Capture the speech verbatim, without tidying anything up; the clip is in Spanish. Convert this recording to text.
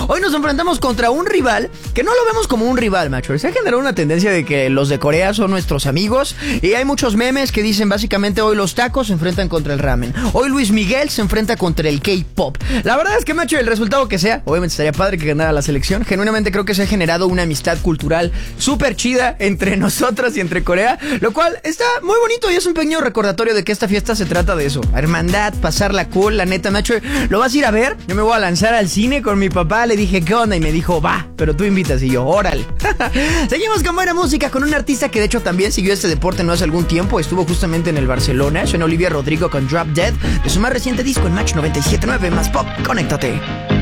Hoy nos enfrentamos contra un rival que no lo vemos como un rival, macho. Se ha generado una tendencia de que los de Corea son nuestros amigos y hay muchos memes que dicen básicamente hoy los tacos se enfrentan contra el ramen. Hoy Luis Miguel se enfrenta contra el K-pop. La verdad es que, macho, el resultado que sea, obviamente estaría padre que ganara la selección. Genuinamente creo que se ha generado una amistad cultural súper chida entre nosotros y entre Corea, lo cual está muy bonito y es un pequeño recordatorio de que esta fiesta se trata de eso. Hermandad, pasarla cool, la neta, macho. ¿Lo vas a ir a ver? Yo me voy a lanzar al cine con mi papá, le dije, ¿qué onda? Y me dijo, va, pero tú invitas. Y yo, órale. Seguimos con buena música, con un artista que de hecho también siguió este deporte no hace algún tiempo. Estuvo justamente en el Barcelona. Suena Olivia Rodrigo con Drop Dead, de su más reciente disco en Match noventa y siete punto nueve. Más pop, conéctate.